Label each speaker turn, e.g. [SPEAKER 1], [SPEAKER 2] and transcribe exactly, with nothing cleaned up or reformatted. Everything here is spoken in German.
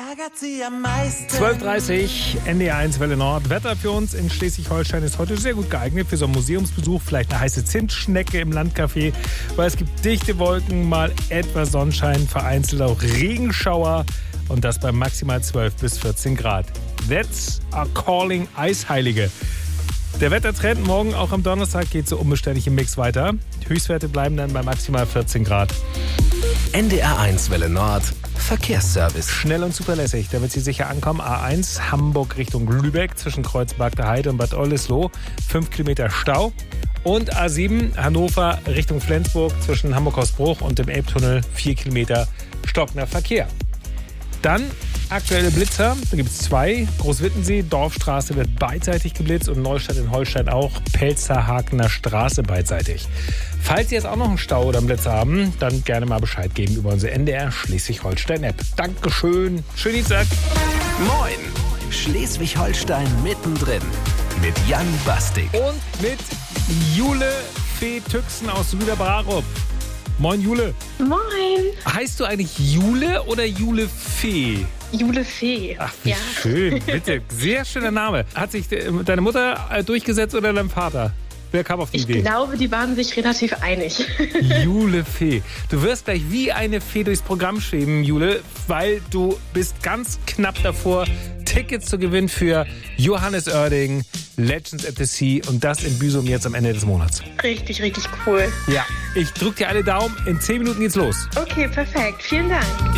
[SPEAKER 1] ärgert sie am meisten?
[SPEAKER 2] zwölf Uhr dreißig, N D R eins Welle Nord. Wetter für uns in Schleswig-Holstein ist heute sehr gut geeignet für so einen Museumsbesuch. Vielleicht eine heiße Zimtschnecke im Landcafé, weil es gibt dichte Wolken, mal etwas Sonnenschein, vereinzelt auch Regenschauer und das bei maximal zwölf bis vierzehn Grad. That's a calling Eisheilige. Der Wettertrend morgen, auch am Donnerstag, geht so unbeständig im Mix weiter. Die Höchstwerte bleiben dann bei maximal vierzehn Grad.
[SPEAKER 3] N D R eins Welle Nord, Verkehrsservice.
[SPEAKER 2] Schnell und zuverlässig, damit Sie sicher ankommen. A eins Hamburg Richtung Lübeck zwischen Kreuzberg der Heide und Bad Oldesloe. fünf Kilometer Stau. Und A sieben Hannover Richtung Flensburg zwischen Hamburg-Hausbruch und dem Elbtunnel. vier Kilometer stockender Verkehr. Dann aktuelle Blitzer, da gibt es zwei. Großwittensee, Dorfstraße wird beidseitig geblitzt und Neustadt in Holstein auch. Pelzer-Hakener Straße beidseitig. Falls Sie jetzt auch noch einen Stau oder einen Blitz haben, dann gerne mal Bescheid geben über unsere N D R Schleswig-Holstein-App. Dankeschön. Schönen Dienstag.
[SPEAKER 3] Moin, Schleswig-Holstein mittendrin mit Jan Bastik.
[SPEAKER 2] Und mit Jule Fee Tüxen aus Lüder-Brarup. Moin Jule.
[SPEAKER 4] Moin.
[SPEAKER 2] Heißt du eigentlich Jule oder Jule Fee?
[SPEAKER 4] Jule Fee.
[SPEAKER 2] Ach, wie
[SPEAKER 4] ja.
[SPEAKER 2] schön. Bitte. Sehr schöner Name. Hat sich deine Mutter durchgesetzt oder dein Vater? Wer kam auf die
[SPEAKER 4] ich
[SPEAKER 2] Idee?
[SPEAKER 4] Ich glaube, die waren sich relativ einig.
[SPEAKER 2] Jule Fee. Du wirst gleich wie eine Fee durchs Programm schweben, Jule, weil du bist ganz knapp davor, Tickets zu gewinnen für Johannes Oerding, Legends at the Sea und das in Büsum jetzt am Ende des Monats.
[SPEAKER 4] Richtig, richtig cool.
[SPEAKER 2] Ja, ich drück dir alle Daumen. In zehn Minuten geht's los.
[SPEAKER 4] Okay, perfekt. Vielen Dank.